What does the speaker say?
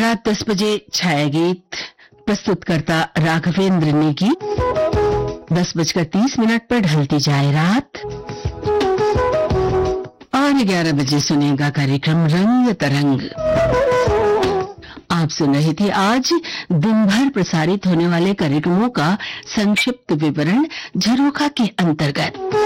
रात 10 बजे छाया गीत, प्रस्तुतकर्ता राघवेंद्र नेगी। 10:30 पर ढलती जाए रात और 11 बजे सुनेगा कार्यक्रम रंग तरंग। आप सुन रहे थे आज दिन भर प्रसारित होने वाले कार्यक्रमों का संक्षिप्त विवरण झरोखा के अंतर्गत।